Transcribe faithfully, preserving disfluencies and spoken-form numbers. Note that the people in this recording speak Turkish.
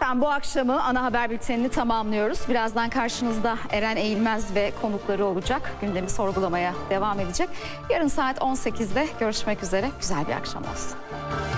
Efendim bu akşamı ana haber bültenini tamamlıyoruz. Birazdan karşınızda Eren Eğilmez ve konukları olacak. Gündemi sorgulamaya devam edecek. Yarın saat on sekizde görüşmek üzere. Güzel bir akşam olsun.